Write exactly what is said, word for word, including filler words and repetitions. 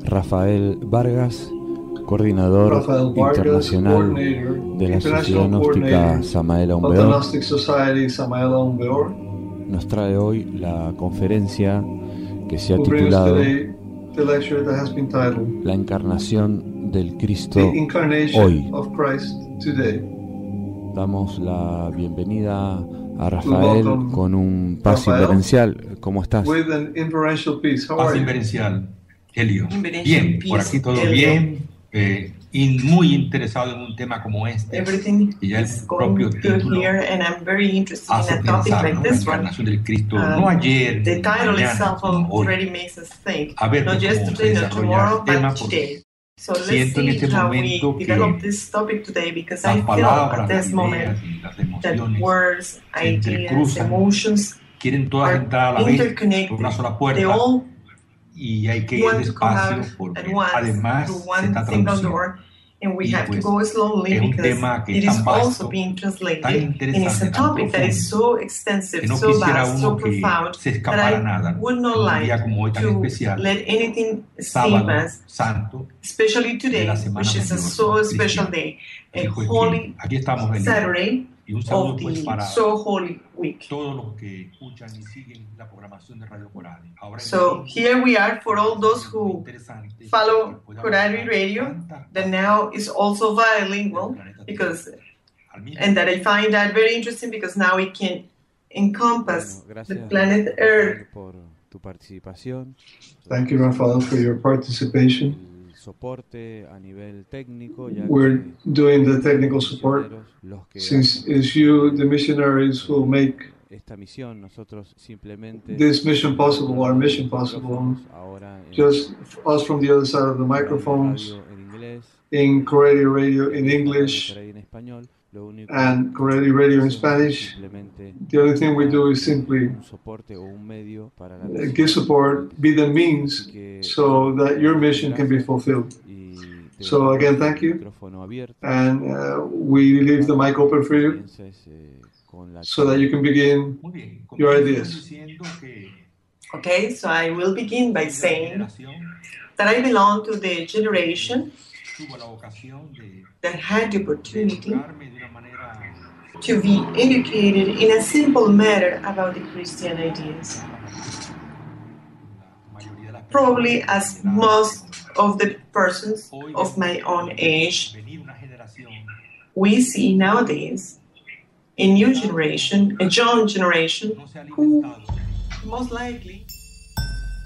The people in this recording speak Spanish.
Rafael Vargas, coordinador Rafael Vargas, internacional de la Sociedad Gnóstica Samael Aun Weor, nos trae hoy la conferencia que se ha titulado La encarnación del Cristo hoy. Damos la bienvenida a Rafael con un paz inverencial. ¿Cómo estás? Paz inverencial, Helio. Bien, por aquí todo bien. Eh, y muy interesado en un tema como este. Y ya el propio título hace pensar, ¿no? La encarnación del Cristo, no ayer, ni mañana, sino hoy. A ver pues, cómo se desarrolla el tema, porque siento en este momento que las palabras, las ideas y las emociones se entrecruzan, quieren todas entrar a la vez por una sola puerta y hay que ir despacio porque además se está traduciendo. And we y have pues, to go slowly because que it is also being translated, and it's a topic that is so extensive, no so vast, so que profound se that I nada, would not like to especial, let anything escape us, santo, especially today, which is a so special day, a holy Saturday of the pues So Holy Week. Todos los que escuchan y siguen la programación de Radio Corali. So here we are for all those who follow Corali Radio, that now is also bilingual, because, and that I find that very interesting because now it can encompass the planet Earth. Por tu participación. Thank you, Rafael, for your participation. Soporte a nivel técnico, ya We're doing the technical support since it's you, the missionaries, who make esta misión, nosotros simplemente this mission possible, our mission possible. Just us from the other side of the microphones, in Corelli Radio in English, and Corelli Radio in Spanish. The only thing we do is simply give support, be the means so that your mission can be fulfilled. So again, thank you, and uh, we leave the mic open for you so that you can begin your ideas. Okay, so I will begin by saying that I belong to the generation that had the opportunity to be educated in a simple matter about the Christian ideas. Probably as most of the persons of my own age, we see nowadays a new generation, a young generation, who most likely